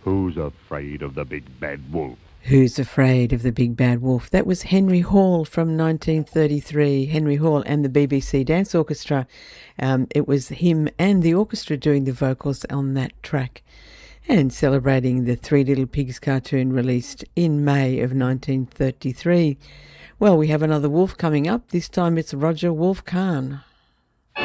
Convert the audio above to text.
Who's afraid of the big bad wolf? Who's Afraid of the Big Bad Wolf? That was Henry Hall from 1933. Henry Hall and the BBC Dance Orchestra. It was him and the orchestra doing the vocals on that track. And celebrating the Three Little Pigs cartoon released in May of 1933. Well, we have another wolf coming up. This time it's Roger Wolf Kahn.